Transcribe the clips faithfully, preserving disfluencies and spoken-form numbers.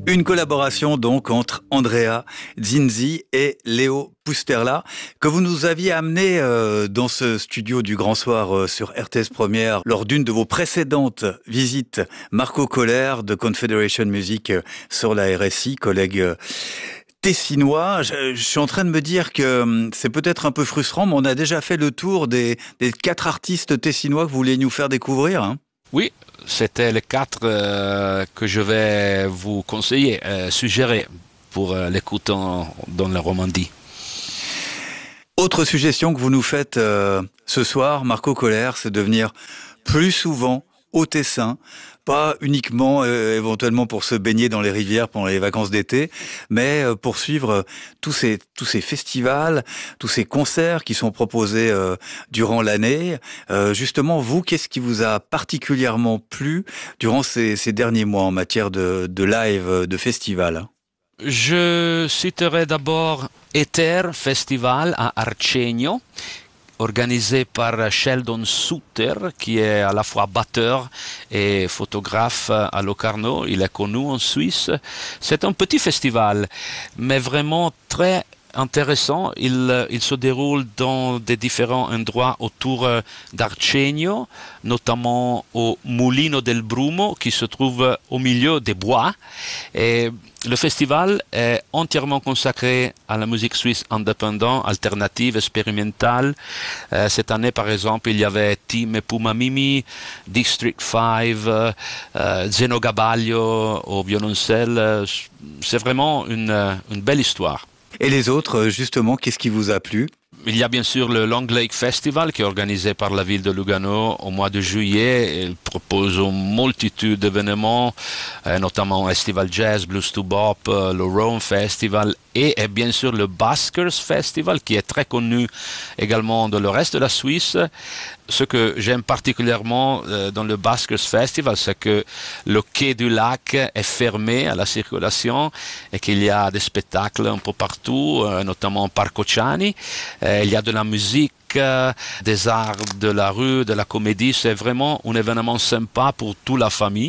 Une collaboration donc entre Andrea Zinzi et Léo Pusterla que vous nous aviez amené euh, dans ce studio du Grand Soir euh, sur R T S Première lors d'une de vos précédentes visites. Marco Kohler de Confederation Music euh, sur la R S I, collègue euh, tessinois. Je, je suis en train de me dire que euh, c'est peut-être un peu frustrant, mais on a déjà fait le tour des, des quatre artistes tessinois que vous voulez nous faire découvrir, hein. Oui, c'était les quatre euh, que je vais vous conseiller, euh, suggérer pour euh, l'écoute dans la Romandie. Autre suggestion que vous nous faites euh, ce soir, Marco Kohler, c'est de venir plus souvent au Tessin, pas uniquement euh, éventuellement pour se baigner dans les rivières pendant les vacances d'été, mais euh, pour suivre euh, tous ces tous ces festivals, tous ces concerts qui sont proposés euh, durant l'année. Euh, justement, vous, qu'est-ce qui vous a particulièrement plu durant ces, ces derniers mois en matière de, de live, de festival? Je citerai d'abord Ether Festival à Arcegno, organisé par Sheldon Sutter, qui est à la fois batteur et photographe à Locarno. Il est connu en Suisse. C'est un petit festival, mais vraiment très intéressant. Il, il se déroule dans des différents endroits autour d'Arcegno, notamment au Mulino del Brumo, qui se trouve au milieu des bois. Et le festival est entièrement consacré à la musique suisse indépendante, alternative, expérimentale. Euh, cette année, par exemple, il y avait Team et Puma Mimi, District cinq, euh, Zeno Gabaglio au violoncelle. C'est vraiment une, une belle histoire. Et les autres, justement, qu'est-ce qui vous a plu? Il y a bien sûr le Long Lake Festival qui est organisé par la ville de Lugano au mois de juillet. Il propose une multitude d'événements, euh, notamment Festival Jazz, Blues to Bop, euh, le Rome Festival et, et bien sûr le Baskers Festival qui est très connu également dans le reste de la Suisse. Ce que j'aime particulièrement euh, dans le Baskers Festival, c'est que le quai du lac est fermé à la circulation et qu'il y a des spectacles un peu partout, euh, notamment au Parco Ciani. Euh, il y a de la musique, euh, des arts de la rue, de la comédie. C'est vraiment un événement sympa pour toute la famille.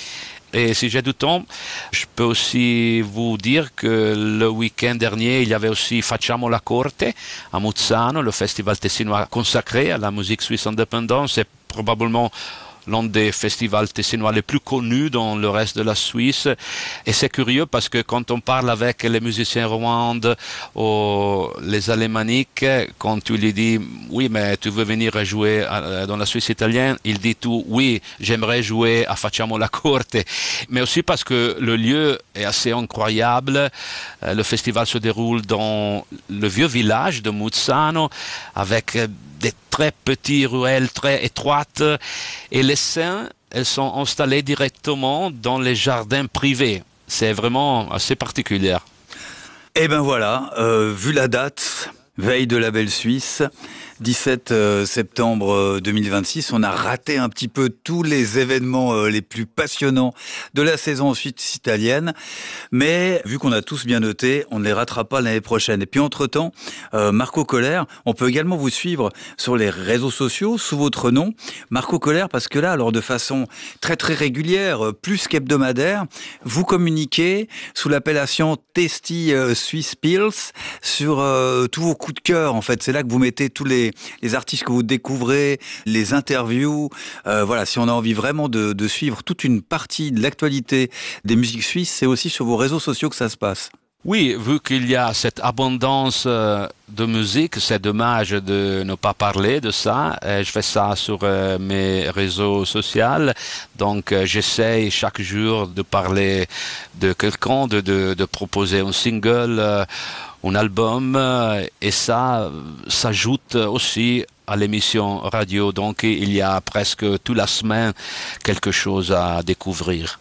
Et si j'ai du temps, je peux aussi vous dire que le week-end dernier, il y avait aussi Facciamo la Corte à Muzzano, le festival tessinois consacré à la musique suisse indépendante. C'est probablement l'un des festivals tessinois les plus connus dans le reste de la Suisse. Et c'est curieux parce que quand on parle avec les musiciens rwandais ou les alémaniques, quand tu lui dis « Oui, mais tu veux venir jouer dans la Suisse italienne », il dit tout « Oui, j'aimerais jouer à Facciamo la Corte ». Mais aussi parce que le lieu est assez incroyable. Le festival se déroule dans le vieux village de Muzzano avec des très petites ruelles très étroites et les scènes, elles sont installées directement dans les jardins privés. C'est vraiment assez particulier. Et ben voilà, euh, vu la date, veille de la Belle Suisse, dix-sept septembre deux mille vingt-six, on a raté un petit peu tous les événements les plus passionnants de la saison suisse italienne, mais vu qu'on a tous bien noté, on ne les ratera pas l'année prochaine. Et puis entre-temps, euh, Marco Kohler, on peut également vous suivre sur les réseaux sociaux sous votre nom, Marco Kohler, parce que là, alors de façon très très régulière, plus qu'hebdomadaire, vous communiquez sous l'appellation Testy Swiss Pills sur euh, tous vos coups de cœur. En fait, c'est là que vous mettez tous les les artistes que vous découvrez, les interviews. Euh, voilà, si on a envie vraiment de, de suivre toute une partie de l'actualité des musiques suisses, c'est aussi sur vos réseaux sociaux que ça se passe. Oui, vu qu'il y a cette abondance de musique, c'est dommage de ne pas parler de ça. Je fais ça sur mes réseaux sociaux. Donc, j'essaie chaque jour de parler de quelqu'un, de, de, de proposer un single, un album. Et ça s'ajoute aussi à l'émission radio. Donc, il y a presque toute la semaine quelque chose à découvrir.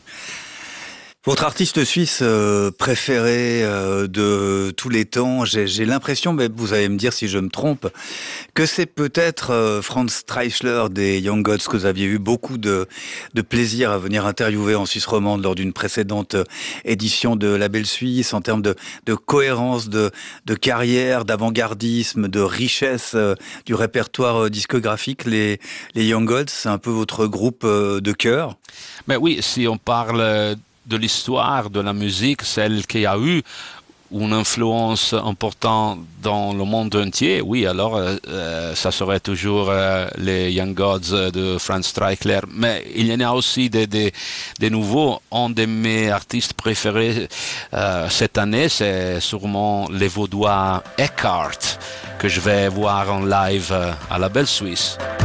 Votre artiste suisse euh, préféré euh, de tous les temps, j'ai, j'ai l'impression, mais vous allez me dire si je me trompe, que c'est peut-être euh, Franz Streichler des Young Gods, que vous aviez eu beaucoup de, de plaisir à venir interviewer en Suisse romande lors d'une précédente édition de La Belle Suisse, en termes de, de cohérence, de, de carrière, d'avant-gardisme, de richesse euh, du répertoire euh, discographique. Les, les Young Gods, c'est un peu votre groupe euh, de cœur. Mais oui, si on parle de l'histoire de la musique, celle qui a eu une influence importante dans le monde entier, oui, alors euh, ça serait toujours euh, les Young Gods de Franz Streichler. Mais il y en a aussi des, des, des nouveaux. Un de mes artistes préférés euh, cette année, c'est sûrement les Vaudois Eckhart, que je vais voir en live euh, à la Belle Suisse.